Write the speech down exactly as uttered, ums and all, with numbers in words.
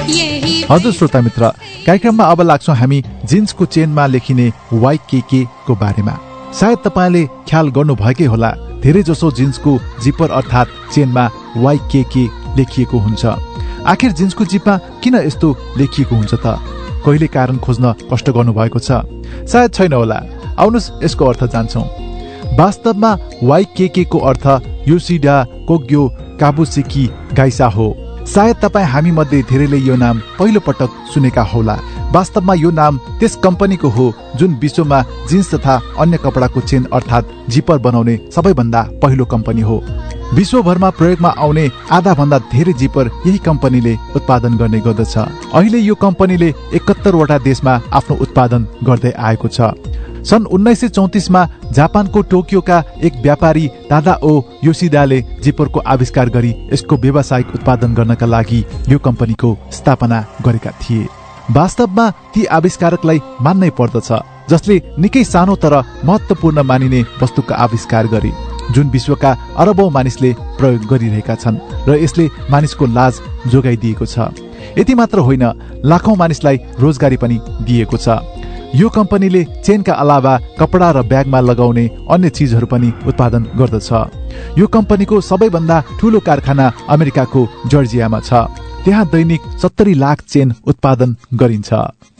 हजुर श्रोता मित्र, कार्यक्रममा अब लाग्छौं हामी जिन्सको चेनमा लेखिने वाइकेके को बारेमा। सायद तपाईले ख्याल गर्नु भएकै होला, धेरै जसो जिन्सको जिपर अर्थात चेनमा वाइकेके लेखिएको हुन्छ। आखिर जिन्सको जिपमा किन यस्तो लेखिएको हुन्छ त? कहिले कारण खोज्न कष्ट गर्नु भएको छ? सायद छैन होला। आउनुस् यसको अर्थ जान्छौं। वास्तवमा वाइकेके को अर्थ योसिडा कोग्यो काबुसिकी गाइसा हो। सायद तपाईँ हामी मध्ये धेरैले यो नाम पहिलो पटक सुनेका होला। वास्तवमा यो नाम त्यस कम्पनीको हो जुन विश्वमा जिन्स तथा अन्य कपडाको चेन अर्थात जिपर बनाउने सबैभन्दा पहिलो कम्पनी हो। विश्वभरमा प्रयोगमा आउने आधा भन्दा धेरै जिपर यही कम्पनीले उत्पादन गर्ने गर्दछ। अहिले यो कम्पनीले एकहत्तर वटा देशमा आफ्नो उत्पादन गर्दै आएको छ। सन् उन्नाइस सय चौतिसमा जापानको टोकियोका एक व्यापारी दादाओ योसिदाले जिपरको आविष्कार गरी यसको व्यावसायिक उत्पादन गर्नका लागि यो कम्पनीको स्थापना गरेका थिए। वास्तवमा ती आविष्कारकलाई मान्नै पर्दछ जसले निकै सानो तर महत्त्वपूर्ण मानिने वस्तुको आविष्कार गरे जुन विश्वका अरबौं मानिसले प्रयोग गरिरहेका छन् र यसले मानिसको लाज जोगाइदिएको छ। यति मात्र होइन, लाखौं मानिसलाई रोजगारी पनि दिएको छ। यो कम्पनीले चेनका अलावा कपडा र ब्यागमा लगाउने अन्य चीजहरू पनि उत्पादन गर्दछ। यो कम्पनीको सबैभन्दा ठूलो कारखाना अमेरिकाको जर्जियामा छ। त्यहाँ दैनिक सत्तरी लाख चेन उत्पादन गरिन्छ।